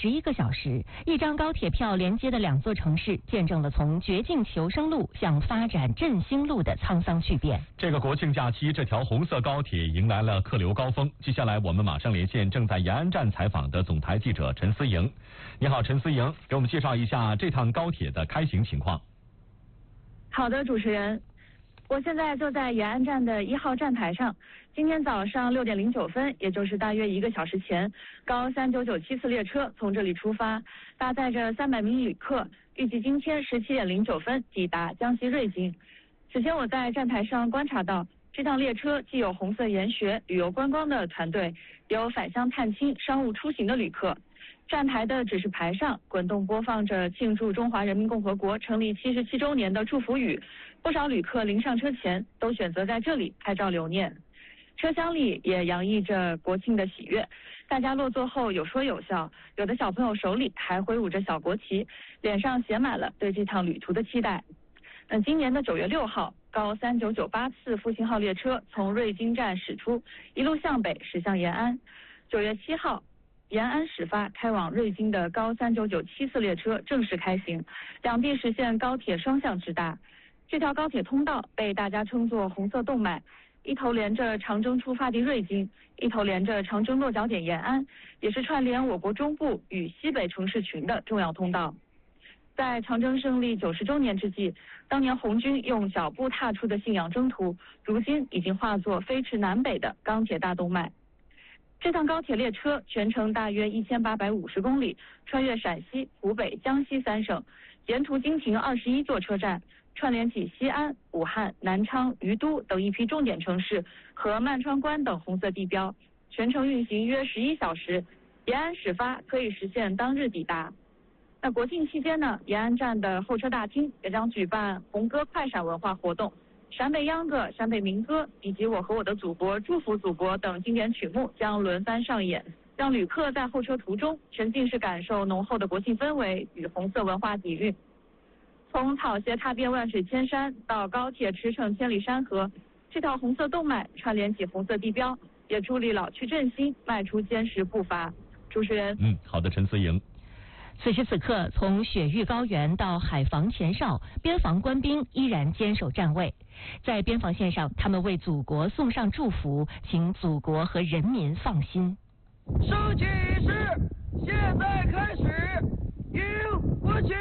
11个小时，一张高铁票连接的2座城市，见证了从绝境求生路向发展振兴路的沧桑巨变。 这个国庆假期，这条红色高铁迎来了客流高峰。接下来我们马上连线正在延安站采访的总台记者陈思莹。你好，陈思莹，给我们介绍一下这趟高铁的开行情况。 好的，主持人，我现在就在延安站的1号站台上。今天早上6点09分，也就是大约1个小时前，高3997次列车从这里出发，搭载着300名旅客，预计今天17点09分抵达江西瑞金。此前我在站台上观察到，这趟列车既有红色研学、旅游观光的团队，也有返乡探亲、商务出行的旅客。站台的指示牌上滚动播放着庆祝中华人民共和国成立77周年的祝福语，不少旅客临上车前都选择在这里拍照留念。车厢里也洋溢着国庆的喜悦，大家落座后有说有笑，有的小朋友手里还挥舞着小国旗，脸上写满了对这趟旅途的期待。今年的9月6号，高3998次复兴号列车从瑞金站驶出，一路向北驶向延安。9月7号，延安始发开往瑞金的高3997次列车正式开行，两地实现高铁双向直达。这条高铁通道被大家称作红色动脉，一头连着长征出发地瑞金，一头连着长征落脚点延安，也是串联我国中部与西北城市群的重要通道。在长征胜利90周年之际，当年红军用脚步踏出的信仰征途，如今已经化作飞驰南北的钢铁大动脉。这趟高铁列车全程大约1850公里，穿越陕西、湖北、江西3省，沿途经停21座车站，串联起西安、武汉、南昌、于都等一批重点城市和曼川关等红色地标，全程运行约11小时，延安始发可以实现当日抵达。那国庆期间呢，延安站的候车大厅也将举办红歌快闪文化活动，陕北秧歌、陕北民歌以及我和我的祖国、祝福祖国等经典曲目将轮番上演，让旅客在候车途中沉浸式感受浓厚的国庆氛围与红色文化底蕴。从草鞋踏遍万水千山到高铁驰骋千里山河，这条红色动脉串联起红色地标，也助力老区振兴迈出坚实步伐。主持人， 好的，陈思莹。 此时此刻，从雪域高原到海防前哨，边防官兵依然坚守站位。在边防线上，他们为祖国送上祝福，请祖国和人民放心。 升旗仪式现在开始，迎国旗。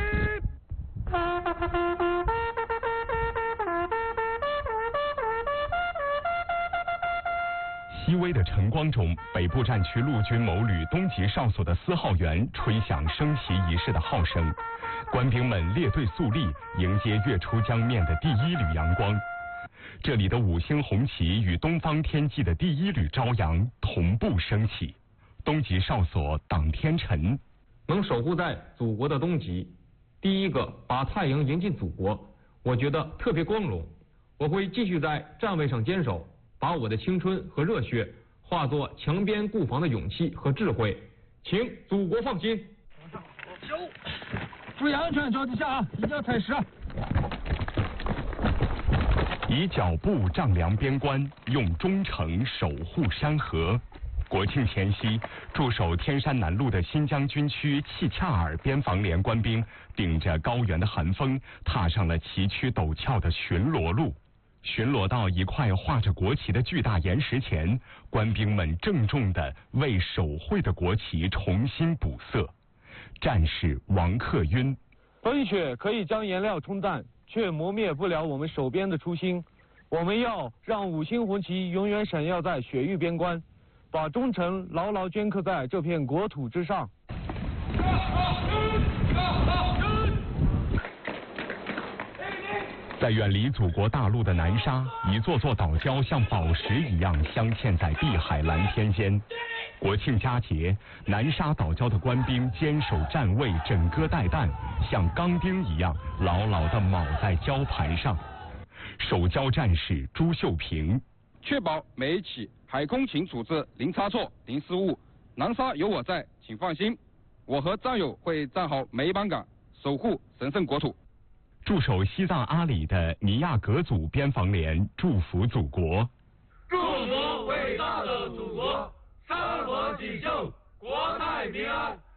熹微的晨光中，北部战区陆军某旅东级哨所的4号员吹响升旗仪式的号声，官兵们列队肃立，迎接跃出江面的第1缕阳光。这里的5星红旗与东方天际的第1缕朝阳同步升起。东级哨所党天辰， 能守护在祖国的东极，第一个把太阳迎进祖国，我觉得特别光荣。我会继续在站位上坚守，把我的青春和热血化作墙边固防的勇气和智慧，请祖国放心。 注意安全，脚底下啊，一定要踩实。 以脚步丈量边关，用忠诚守护山河。国庆前夕，驻守天山南路的新疆军区契恰尔边防连官兵顶着高原的寒风，踏上了崎岖陡峭的巡逻路。巡逻到一块画着国旗的巨大岩石前，官兵们郑重地为手绘的国旗重新补色。战士王克晕： 风雪可以将颜料冲淡，却磨灭不了我们守边的初心。我们要让5星红旗永远闪耀在雪域边关，把忠诚牢牢镌刻在这片国土之上。 在远离祖国大陆的南沙，一座座岛礁像宝石一样镶嵌在碧海蓝天间。国庆佳节，南沙岛礁的官兵坚守站位，枕戈待旦，像钢钉一样牢牢地铆在礁盘上。守礁战士朱秀平： 确保每一起海空勤处置零差错、零失误。南沙有我在，请放心，我和战友会站好每一班岗，守护神圣国土。 驻守西藏阿里的尼亚格组边防连祝福祖国： 祝福伟大的祖国，山河锦绣，国泰民安。